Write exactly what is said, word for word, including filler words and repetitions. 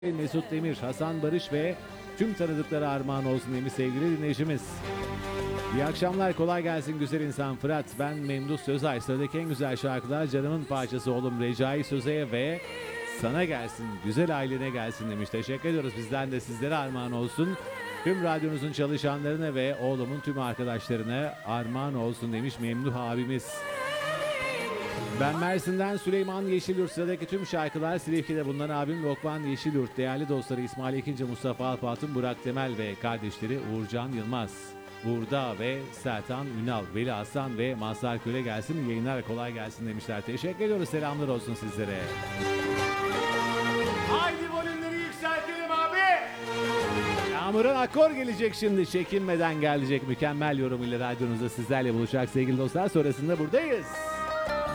Mesut Demir, Hasan Barış ve tüm tanıdıkları armağan olsun demiş sevgili dinleyicimiz. İyi akşamlar, kolay gelsin güzel insan Fırat. Ben Memduh Sözay. Sıradaki en güzel şarkılar canımın parçası oğlum Recai Sözay'a ve sana gelsin, güzel ailene gelsin demiş. Teşekkür ediyoruz, bizden de sizlere armağan olsun. Tüm radyonuzun çalışanlarına ve oğlumun tüm arkadaşlarına armağan olsun demiş Memduh abimiz. Ben Mersin'den Süleyman Yeşilyurt. Sıradaki tüm şarkılar Silifke'de bulunan abim Lokman Yeşilyurt. Değerli dostları İsmail Ekinci, Mustafa Alpatın, Burak Temel ve kardeşleri Uğurcan Yılmaz, Uğurda ve Sertan Ünal, Veli Aslan ve Mazhar Köle gelsin. Yayınlar kolay gelsin demişler. Teşekkür ediyoruz. Selamlar olsun sizlere. Haydi volümleri yükseltelim abi. Yağmur'un akor gelecek şimdi. Çekinmeden gelecek. Mükemmel yorumuyla radyonuzda sizlerle buluşacak sevgili dostlar. Sonrasında buradayız.